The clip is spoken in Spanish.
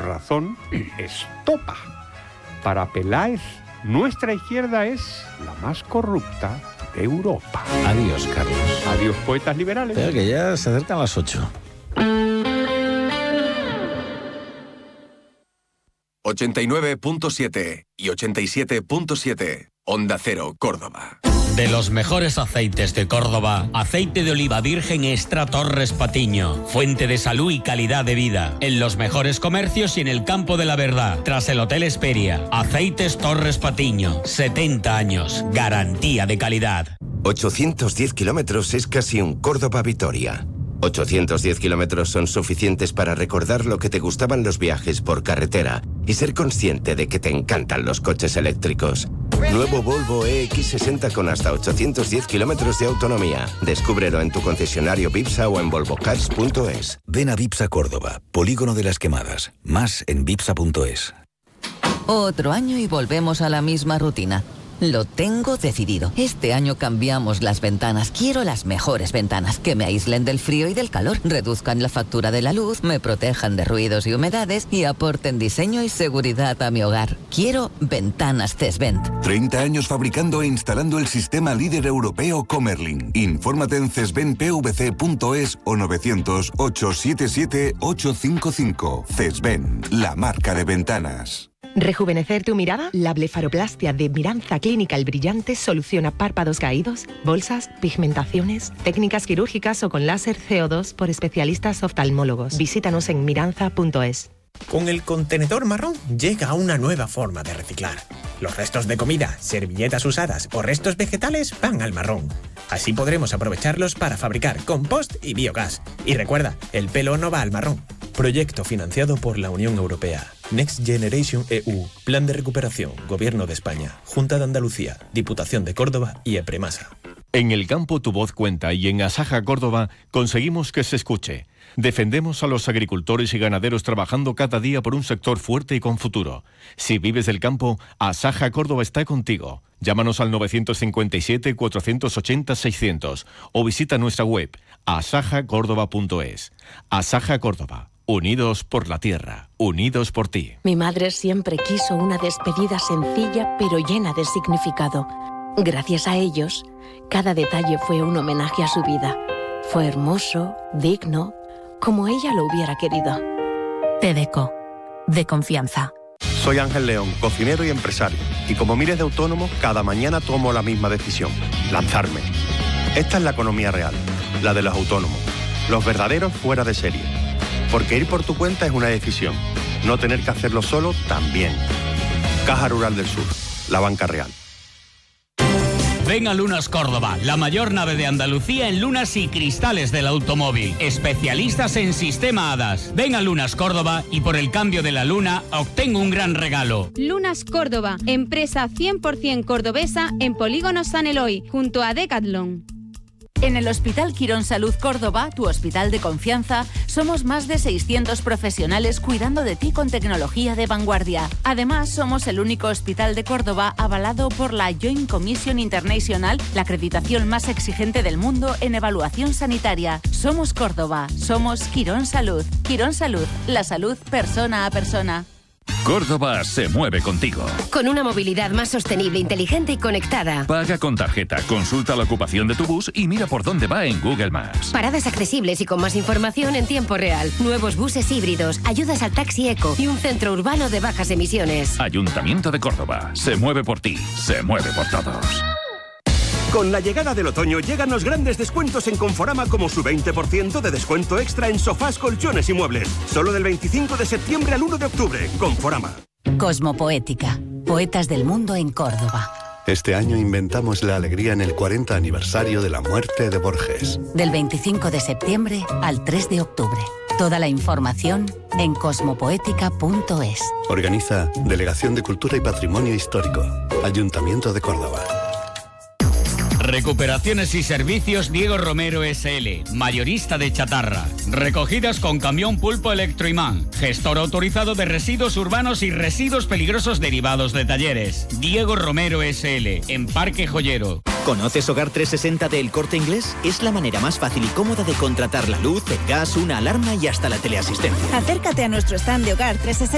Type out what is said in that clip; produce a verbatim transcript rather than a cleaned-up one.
razón, estopa. Para Peláez, nuestra izquierda es la más corrupta de Europa. Adiós, Carlos. Adiós, poetas liberales. Pero que ya se acercan las ocho. ochenta y nueve punto siete y ochenta y siete punto siete. Onda Cero, Córdoba. De los mejores aceites de Córdoba, aceite de oliva virgen extra Torres Patiño. Fuente de salud y calidad de vida. En los mejores comercios y en el campo de la verdad. Tras el Hotel Esperia. Aceites Torres Patiño. setenta años. Garantía de calidad. ochocientos diez kilómetros es casi un Córdoba-Vitoria. ochocientos diez kilómetros son suficientes para recordar lo que te gustaban los viajes por carretera y ser consciente de que te encantan los coches eléctricos. Nuevo Volvo E X sesenta con hasta ochocientos diez kilómetros de autonomía. Descúbrelo en tu concesionario Vipsa o en volvo cars punto es. Ven a Vipsa Córdoba, Polígono de las Quemadas. Más en vipsa punto es. Otro año y volvemos a la misma rutina. Lo tengo decidido. Este año cambiamos las ventanas. Quiero las mejores ventanas, que me aíslen del frío y del calor, reduzcan la factura de la luz, me protejan de ruidos y humedades y aporten diseño y seguridad a mi hogar. Quiero Ventanas Cesvent. treinta años fabricando e instalando el sistema líder europeo Comerlin. Infórmate en cesvent p v c punto es o novecientos, ochocientos setenta y siete, ochocientos cincuenta y cinco. Cesvent, la marca de ventanas. ¿Rejuvenecer tu mirada? La blefaroplastia de Miranza Clinical Brillante soluciona párpados caídos, bolsas, pigmentaciones, técnicas quirúrgicas o con láser C O dos por especialistas oftalmólogos. Visítanos en miranza punto es. Con el contenedor marrón llega una nueva forma de reciclar. Los restos de comida, servilletas usadas o restos vegetales van al marrón. Así podremos aprovecharlos para fabricar compost y biogás. Y recuerda, el pelo no va al marrón. Proyecto financiado por la Unión Europea. Next Generation E U. Plan de recuperación. Gobierno de España. Junta de Andalucía. Diputación de Córdoba y EPREMASA. En el campo tu voz cuenta y en Asaja Córdoba conseguimos que se escuche. Defendemos a los agricultores y ganaderos trabajando cada día por un sector fuerte y con futuro. Si vives del campo, Asaja Córdoba está contigo. Llámanos al nueve cinco siete, cuatro ocho cero, seiscientos o visita nuestra web asaja córdoba punto es. Asaja Córdoba. Unidos por la tierra, unidos por ti. Mi madre siempre quiso una despedida sencilla pero llena de significado. Gracias a ellos, cada detalle fue un homenaje a su vida. Fue hermoso, digno, como ella lo hubiera querido. Tedeco, de confianza. Soy Ángel León, cocinero y empresario. Y como miles de autónomos, cada mañana tomo la misma decisión: lanzarme. Esta es la economía real, la de los autónomos, los verdaderos fuera de serie. Porque ir por tu cuenta es una decisión. No tener que hacerlo solo también. Caja Rural del Sur, la banca real. Ven a Lunas Córdoba, la mayor nave de Andalucía en lunas y cristales del automóvil. Especialistas en sistema HADAS. Ven a Lunas Córdoba y por el cambio de la luna obtén un gran regalo. Lunas Córdoba, empresa cien por ciento cordobesa en Polígono San Eloy, junto a Decathlon. En el Hospital Quirón Salud Córdoba, tu hospital de confianza, somos más de seiscientos profesionales cuidando de ti con tecnología de vanguardia. Además, somos el único hospital de Córdoba avalado por la Joint Commission International, la acreditación más exigente del mundo en evaluación sanitaria. Somos Córdoba, somos Quirón Salud. Quirón Salud, la salud persona a persona. Córdoba se mueve contigo. Con una movilidad más sostenible, inteligente y conectada. Paga con tarjeta, consulta la ocupación de tu bus y mira por dónde va en Google Maps. Paradas accesibles y con más información en tiempo real. Nuevos buses híbridos, ayudas al taxi eco y un centro urbano de bajas emisiones. Ayuntamiento de Córdoba. Se mueve por ti, se mueve por todos. Con la llegada del otoño llegan los grandes descuentos en Conforama, como su veinte por ciento de descuento extra en sofás, colchones y muebles. Solo del veinticinco de septiembre al uno de octubre. Conforama. Cosmopoética. Poetas del mundo en Córdoba. Este año inventamos la alegría en el cuarenta aniversario de la muerte de Borges. Del veinticinco de septiembre al tres de octubre. Toda la información en cosmopoética punto es. Organiza Delegación de Cultura y Patrimonio Histórico. Ayuntamiento de Córdoba. Recuperaciones y servicios Diego Romero S L, mayorista de chatarra. Recogidas con camión Pulpo Electroimán, gestor autorizado de residuos urbanos y residuos peligrosos derivados de talleres. Diego Romero S L, en Parque Joyero. ¿Conoces Hogar trescientos sesenta de El Corte Inglés? Es la manera más fácil y cómoda de contratar la luz, el gas, una alarma y hasta la teleasistencia. Acércate a nuestro stand de Hogar trescientos sesenta